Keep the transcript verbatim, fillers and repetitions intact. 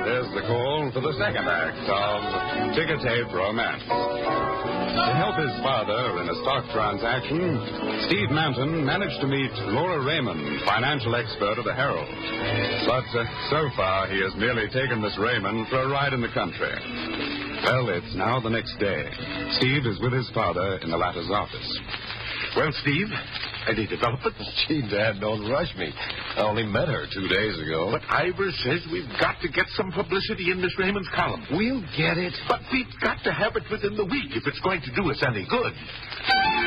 here's the call for the second act of Ticker Tape Romance. To help his father in a stock transaction, Steve Manton managed to meet Laura Raymond, financial expert of the Herald. But uh, so far, he has merely taken Miss Raymond for a ride in the country. Well, it's now the next day. Steve is with his father in the latter's office. Well, Steve, any developments? Gee, Dad, don't rush me. I only met her two days ago. But Ivor says we've got to get some publicity in Miss Raymond's column. We'll get it. But we've got to have it within the week if it's going to do us any good.